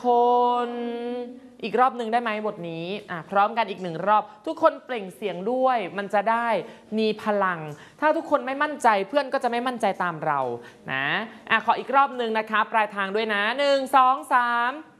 คนอีกรอบหนึ่งได้ไหมบทนี้พร้อมกันอีก1 รอบทุกคนเปล่งเสียงด้วยมันจะได้มีพลังถ้าทุกคนไม่มั่นใจเพื่อนก็จะไม่มั่นใจตามเรานะขออีกรอบหนึ่งนะคะปลายทางด้วยนะ1 2 3